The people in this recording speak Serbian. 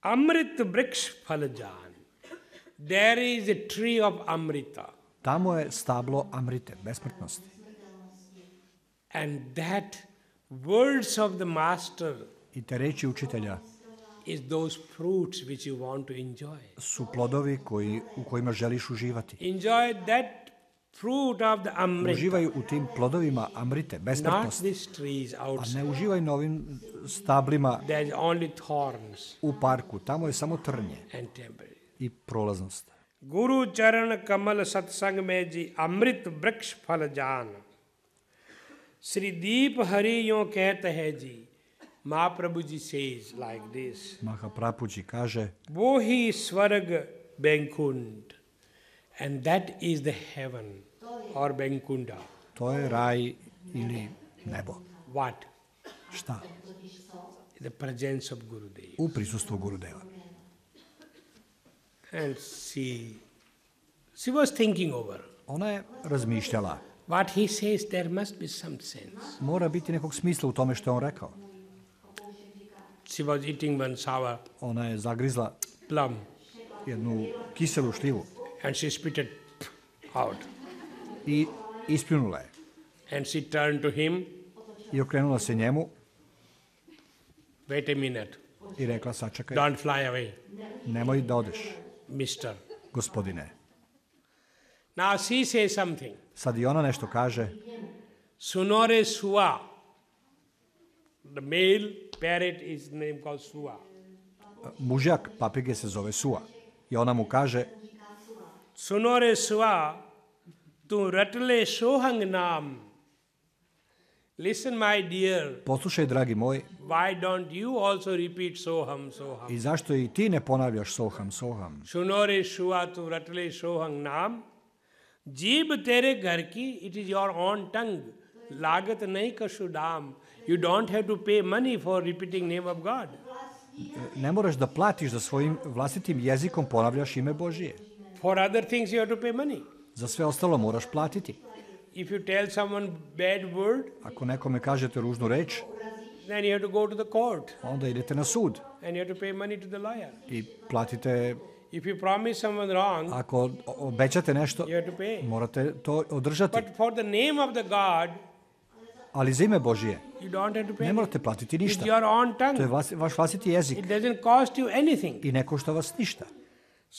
Amrit Briksh Phalajan. There is a tree of Amrita. Tamo je stablo Amrite, besmrtnosti. And that words of the master I te reči učitelja is those fruits which you want to enjoy. su plodovi u kojima želiš uživati. Enjoy that fruit of the Amrita. Uživaju u tim plodovima Amrite, Not besmrtnosti. these trees A outside. ne uživaju na ovim stablima There is only thorns u parku. Tamo je samo trnje and temporary. i prolaznost. Guru Charan Kamal Satsang में जी अमृत वृक्ष फल जान श्री दीप हरि यों कहते हैं जी Mahaprabhu ji says like this. Mahaprabhuji kaže, वो ही स्वर्ग बैंकुंड, and that is the heaven or Bankunda. to je raj ili nebo. What? Šta? The presence of Gurudev. U prisustvu Gurudeva. And she was thinking over. Ona je razmišljala. What he says, there must be some sense. Mora biti nekog smisla u tome što je on rekao. She was eating one sour Ona je zagrizla plum jednu kiselu šljivu and she spit it out. i ispljunula je. And she turned to him, I okrenula se njemu wait a minute, i rekla, sačekaj, don't fly away, nemoj da odeš, mister. gospodine. Now she says something. Sad i ona nešto kaže. Sunore Sua. The male parrot is name called Sua. Mužjak papige se zove Sua. I ona mu kaže, Sunore Sua, tu ratle sohang nam. Listen, my dear, poslušaj, dragi moj, why don't you also repeat soham, soham? i zašto i ti ne ponavljaš soham, soham? Sunore Sua, tu ratle sohang nam. जीभ तेरे घर की, it is your own tongue. लागत नहीं कशु दाम. You don't have to pay money for repeating name of God. Ne moraš da platiš da svojim vlastitim jezikom ponavljaš ime Božije. For other things you have to pay money. Za sve ostalo moraš platiti. If you tell someone bad word, Ako nekome kažete ružnu reč, then you have to go to the court onda idete na sud and you have to pay money to the lawyer. i platite. If you promise someone wrong, Ako obećate nešto, you have to pay. morate to održati. But for the name of the God, Ali za ime Božije you don't have to pay. ne morate platiti It's ništa. your own To je tongue. vaš vlastiti jezik It doesn't cost you anything. i ne košta vas ništa.